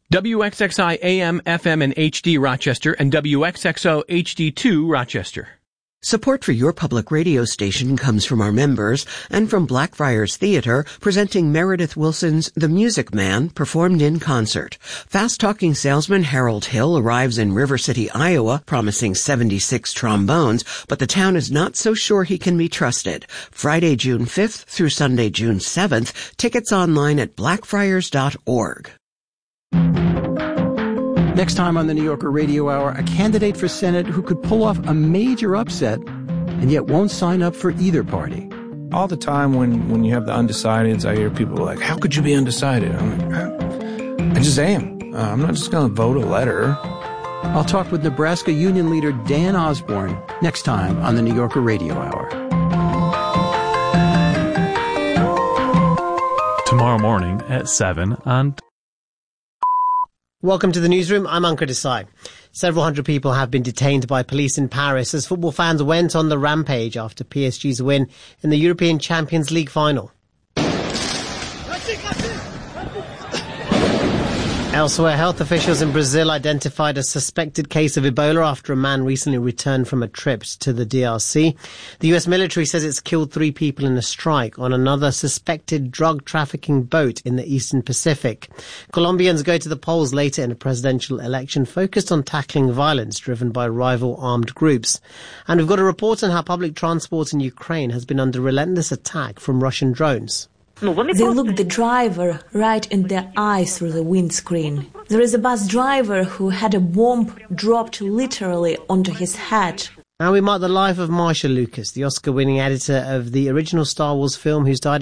WXXI AM, FM, and HD Rochester, and WXXO HD2 Rochester. Support for your public radio station comes from our members and from Blackfriars Theater, presenting Meredith Wilson's The Music Man, performed in concert. Fast-talking salesman Harold Hill arrives in River City, Iowa, promising 76 trombones, but the town is not so sure he can be trusted. Friday, June 5th through Sunday, June 7th. Tickets online at blackfriars.org. Next time on the New Yorker Radio Hour, a candidate for Senate who could pull off a major upset and yet won't sign up for either party. All the time when you have the undecideds, I hear people like, how could you be undecided? I'm like, I just am. I'm not just going to vote a letter. I'll talk with Nebraska Union leader Dan Osborne next time on the New Yorker Radio Hour. Tomorrow morning at 7 on... Welcome to the newsroom. I'm Ankur Desai. Several hundred people have been detained by police in Paris as football fans went on the rampage after PSG's win in the European Champions League final. Elsewhere, health officials in Brazil identified a suspected case of Ebola after a man recently returned from a trip to the DRC. The US military says it's killed 3 people in a strike on another suspected drug trafficking boat in the Eastern Pacific. Colombians go to the polls later in a presidential election focused on tackling violence driven by rival armed groups. And we've got a report on how public transport in Ukraine has been under relentless attack from Russian drones. They look the driver right in the eye through the windscreen. There is a bus driver who had a bomb dropped literally onto his head. Now we mark the life of Marsha Lucas, the Oscar-winning editor of the original Star Wars film, who's died